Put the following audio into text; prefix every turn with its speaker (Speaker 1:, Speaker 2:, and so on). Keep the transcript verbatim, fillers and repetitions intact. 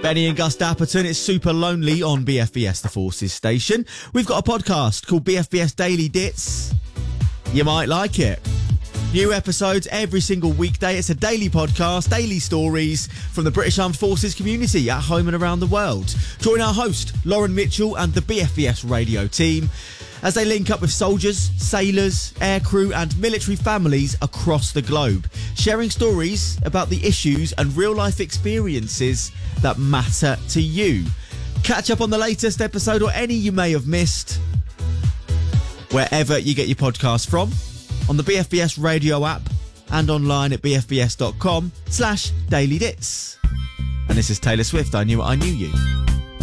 Speaker 1: Benny and Gus Dapperton, it's super lonely on B F B S The Forces station. We've got a podcast called B F B S Daily Dits. You might like it. New episodes every single weekday. It's a daily podcast, daily stories from the British Armed Forces community at home and around the world. Join our host, Lauren Mitchell, and the B F B S radio team as they link up with soldiers, sailors, aircrew and military families across the globe, sharing stories about the issues and real-life experiences that matter to you. Catch up on the latest episode or any you may have missed wherever you get your podcast from, on the B F B S radio app and online at bfbs.com slash daily dits. And this is Taylor Swift, I Knew It, I Knew You.